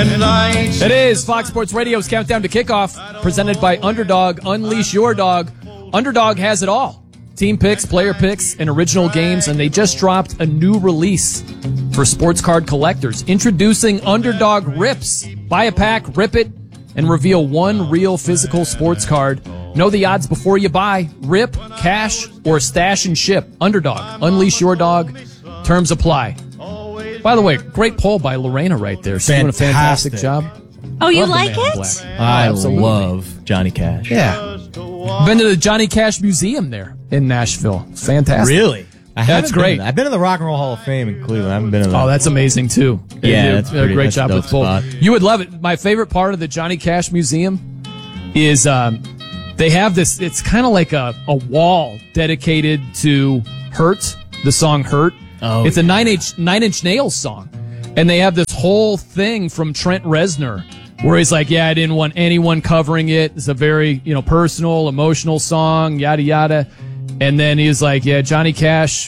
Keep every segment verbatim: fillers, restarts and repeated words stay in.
It is Fox Sports Radio's Countdown to Kickoff, presented by Underdog. Unleash your dog. Underdog has it all. Team picks, player picks, and original games, and they just dropped a new release for sports card collectors. Introducing Underdog Rips. Buy a pack, rip it, and reveal one real physical sports card. Know the odds before you buy. Rip, cash, or stash and ship. Underdog. Unleash your dog. Terms apply. By the way, great poll by Lorena right there. She's doing a fantastic job. Oh, you Love the like Man in it? Black. I Absolutely. love Johnny Cash. Yeah. Been to the Johnny Cash Museum there in Nashville. Fantastic. Really? I haven't That's been great. to that. I've been to the Rock and Roll Hall of Fame in Cleveland. I haven't been to that. Oh, that's amazing, too. They Yeah, do that's a pretty- great that's a job dope with both. spot. You would love it. My favorite part of the Johnny Cash Museum is um, they have this, it's kind of like a, a wall dedicated to Hurt, the song Hurt. Oh, it's yeah. a Nine Inch, Nine Inch Nails song. And they have this whole thing from Trent Reznor where he's like, yeah, I didn't want anyone covering it. It's a very, you know, personal, emotional song, yada, yada. And then he's like, yeah, Johnny Cash,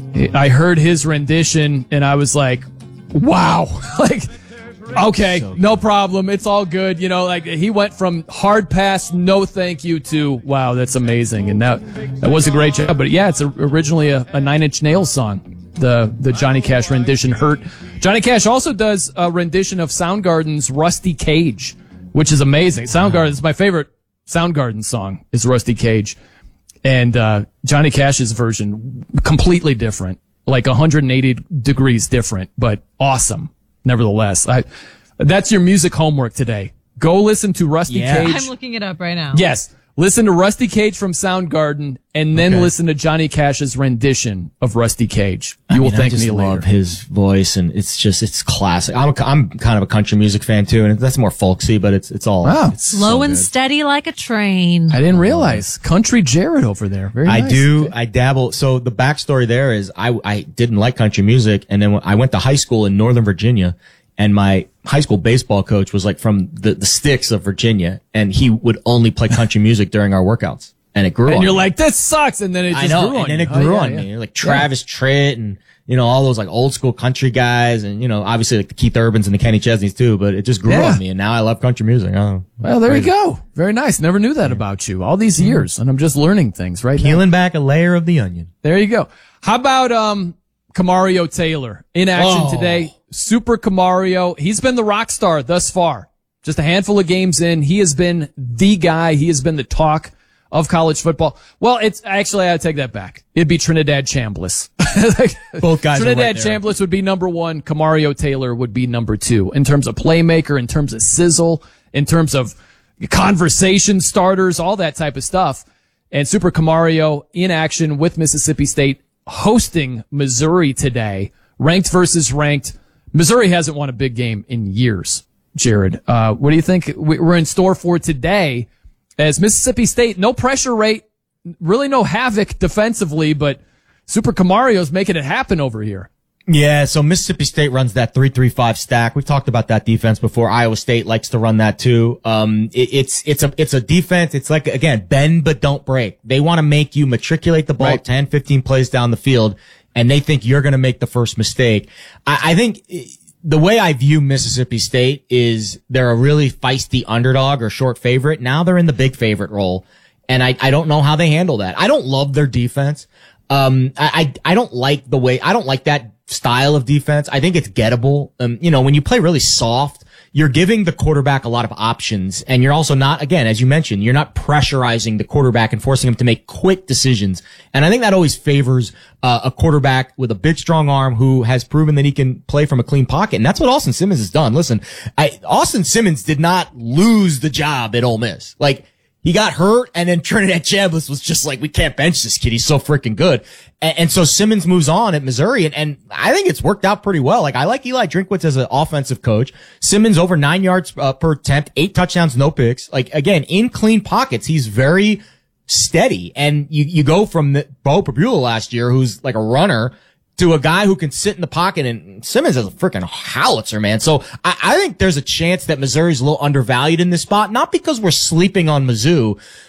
I heard his rendition and I was like, wow. like, okay, So no problem. It's all good. You know, like he went from hard pass, no thank you to, wow, that's amazing. And that, that was a great job. But yeah, it's a, originally a, a Nine Inch Nails song. The the Johnny Cash rendition, Hurt. Johnny Cash also does a rendition of Soundgarden's Rusty Cage, which is amazing. Soundgarden is my favorite Soundgarden song, is Rusty Cage. And uh, Johnny Cash's version, completely different, like one hundred eighty degrees different, but awesome, nevertheless. I, that's your music homework today. Go listen to Rusty Yeah. Cage. I'm looking it up right now. Yes. Listen to Rusty Cage from Soundgarden, and then Okay. listen to Johnny Cash's rendition of Rusty Cage. You I will mean, thank I just me love later. his voice, and it's just it's classic. I'm a, I'm kind of a country music fan too, and that's more folksy, but it's it's all Wow. it's Slow so and good. steady like a train. I didn't realize. Country Jared over there. Very I nice. do. I dabble. So the backstory there is I, I didn't like country music. And then when I went to high school in Northern Virginia, and my high school baseball coach was like from the, the sticks of Virginia, and he would only play country music during our workouts. And it grew on And you're me. like, this sucks. And then it just I know. grew on And then you. it grew Oh, yeah, on yeah. me. Like Travis Tritt and, you know, all those like old school country guys, and, you know, obviously like the Keith Urbans and the Kenny Chesneys too, but it just grew Yeah. on me. And now I love country music. Oh, Well, there you go. Very nice. Never knew that about you all these years. And I'm just learning things right now. peeling back a layer of the onion. There you go. How about um Camario Taylor in action Oh. today? Super Camario. He's been the rock star thus far. Just a handful of games in. He has been the guy. He has been the talk of college football. Well, it's actually, I take that back. It'd be Trinidad Chambliss. Like, Both guys are Trinidad right there. Chambliss would be number one. Camario Taylor would be number two in terms of playmaker, in terms of sizzle, in terms of conversation starters, all that type of stuff. And Super Camario in action with Mississippi State hosting Missouri today. Ranked versus ranked. Missouri hasn't won a big game in years, Jared. Uh, what do you think we- we're in store for today as Mississippi State, no pressure rate, really no havoc defensively, but Super Camario's making it happen over here. Yeah, so Mississippi State runs that three three five stack. We've talked about that defense before. Iowa State likes to run that too. Um, it, it's, it's a, it's a defense. It's like, again, bend but don't break. They want to make you matriculate the ball Right. ten, fifteen plays down the field, and they think you're going to make the first mistake. I, I think the way I view Mississippi State is they're a really feisty underdog or short favorite. Now they're in the big favorite role, and I, I don't know how they handle that. I don't love their defense. Um, I, I, I don't like the way, I don't like that style of defense. I think it's gettable. Um, you know, when you play really soft, you're giving the quarterback a lot of options, and you're also not, again, as you mentioned, you're not pressurizing the quarterback and forcing him to make quick decisions. And I think that always favors uh, a quarterback with a big, strong arm who has proven that he can play from a clean pocket. And that's what Austin Simmons has done. Listen, I, Austin Simmons did not lose the job at Ole Miss. Like, he got hurt, and then Trinidad Chambliss was just like, we can't bench this kid. He's so freaking good. And, and so Simmons moves on at Missouri, and, and I think it's worked out pretty well. Like, I like Eli Drinkwitz as an offensive coach. Simmons over nine yards uh, per attempt, eight touchdowns, no picks. Like, again, in clean pockets, he's very steady. And you, you go from the, Bo Prabula last year, who's like a runner, to a guy who can sit in the pocket, and Simmons is a freaking howitzer, man. So I, I think there's a chance that Missouri's a little undervalued in this spot, not because we're sleeping on Mizzou,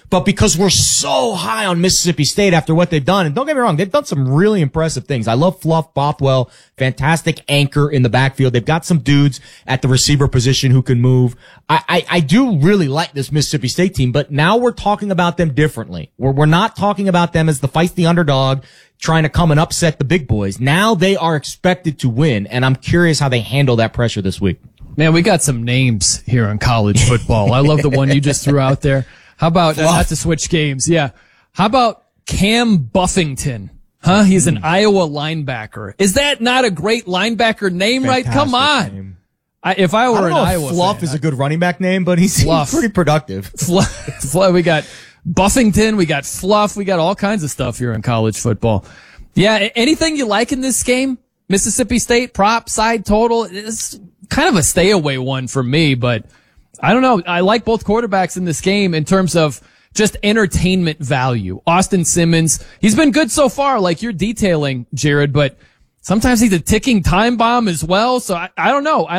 But because we're so high on Mississippi State after what they've done, and don't get me wrong, they've done some really impressive things. I love Fluff Bothwell, fantastic anchor in the backfield. They've got some dudes at the receiver position who can move. I, I, I do really like this Mississippi State team, but now we're talking about them differently. We're, we're not talking about them as the feisty underdog trying to come and upset the big boys. Now they are expected to win, and I'm curious how they handle that pressure this week. Man, we got some names here in college football. I love the one you just threw out there. How about, uh, not to switch games, yeah. How about Cam Buffington? Huh? He's an mm. Iowa linebacker. Is that not a great linebacker name, Fantastic right? Come on. Name. I, if I were I don't an know Iowa if Fluff fan, is a good running back name, but he's, he's pretty productive. Fluff, Fluff, we got Buffington, we got Fluff, we got all kinds of stuff here in college football. Yeah, anything you like in this game? Mississippi State prop side total is kind of a stay away one for me, but I don't know. I like both quarterbacks in this game in terms of just entertainment value. Austin Simmons, he's been good so far, like you're detailing, Jared, but sometimes he's a ticking time bomb as well. So I, I don't know. I